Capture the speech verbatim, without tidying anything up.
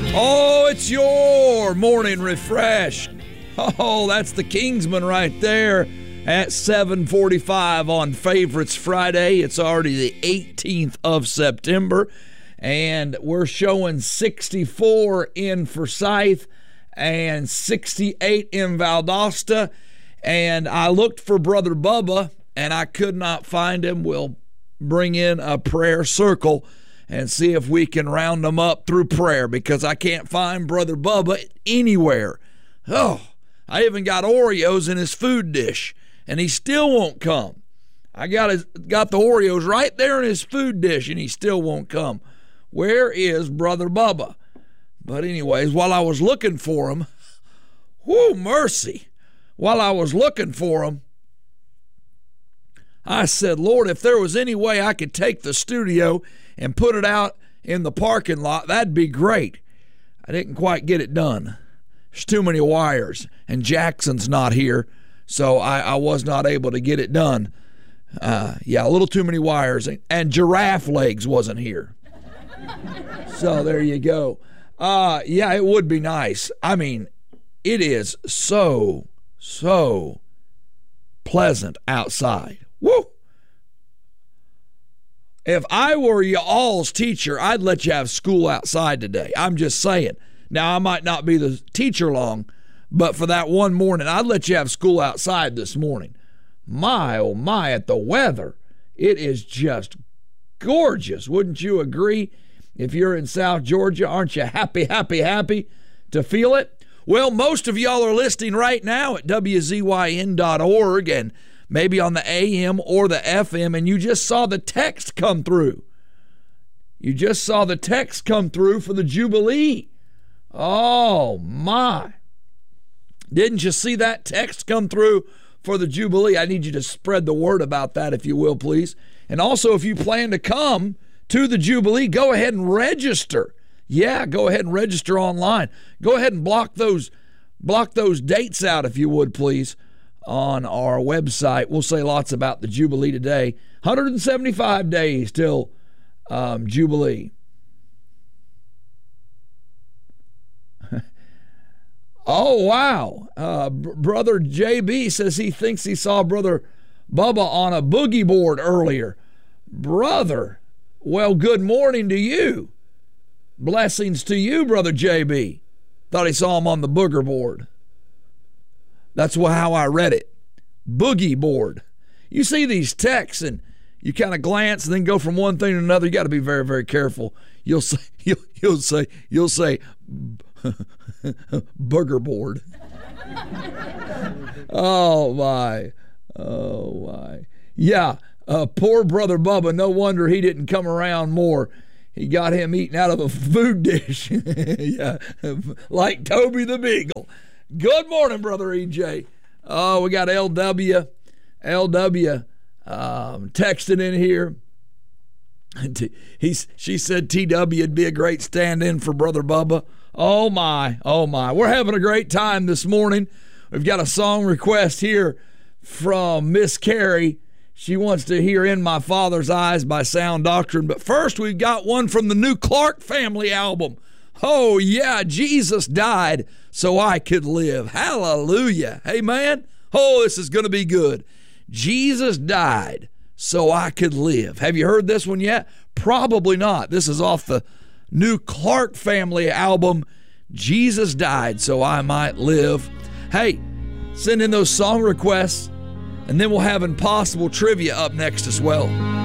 Oh, it's your morning refresh. Oh, that's the Kingsman right there at seven forty-five on Favorites Friday. It's already the eighteenth of September, and we're showing sixty-four in Forsyth and sixty-eight in Valdosta. And I looked for Brother Bubba, and I could not find him. We'll bring in a prayer circle and see if we can round them up through prayer, because I can't find Brother Bubba anywhere. Oh, I even got Oreos in his food dish, and he still won't come. I got his, got the Oreos right there in his food dish, and he still won't come. Where is Brother Bubba? But anyways, while I was looking for him, whoo, mercy, while I was looking for him, I said, Lord, if there was any way I could take the studio and put it out in the parking lot, that'd be great. I didn't quite get it done. There's too many wires, and Jackson's not here, so I, I was not able to get it done. Uh, yeah, a little too many wires, and, and Giraffe Legs wasn't here. So there you go. Uh, yeah, it would be nice. I mean, it is so, so pleasant outside. Woo! If I were y'all's teacher, I'd let you have school outside today. I'm just saying. Now, I might not be the teacher long, but for that one morning, I'd let you have school outside this morning. My, oh my, at the weather. It is just gorgeous. Wouldn't you agree? If you're in South Georgia, aren't you happy, happy, happy to feel it? Well, most of y'all are listening right now at W Z Y N dot org and maybe on the A M or the F M, and you just saw the text come through. You just saw the text come through for the Jubilee. Oh, my. Didn't you see that text come through for the Jubilee? I need you to spread the word about that, if you will, please. And also, if you plan to come to the Jubilee, go ahead and register. Yeah, go ahead and register online. Go ahead and block those, block those dates out, if you would, please, on our website. We'll say lots about the Jubilee today. one hundred seventy-five days till um, Jubilee. Oh, wow. Uh, B- Brother J B says he thinks he saw Brother Bubba on a boogie board earlier. Brother, well, good morning to you. Blessings to you, Brother J B. Thought he saw him on the booger board. That's how I read it. Boogie board. You see these texts and you kind of glance and then go from one thing to another. You got to be very, very careful. You'll say, you'll, you'll say, you'll say, booger board. Oh my, oh my. Yeah, uh, poor Brother Bubba. No wonder he didn't come around more. He got him eating out of a food dish. Yeah, like Toby the Beagle. Good morning, Brother E J. Oh, we got L W, L W um, texting in here. He's, she said T W would be a great stand-in for Brother Bubba. Oh, my, oh, my. We're having a great time this morning. We've got a song request here from Miss Carrie. She wants to hear In My Father's Eyes by Sound Doctrine. But first, we've got one from the new Clark Family album. Oh, yeah, Jesus died so I could live. Hallelujah. Amen. Oh, this is going to be good. Jesus died so I could live. Have you heard this one yet? Probably not. This is off the new Clark Family album, Jesus Died So I Might Live. Hey, send in those song requests, and then we'll have Impossible Trivia up next as well.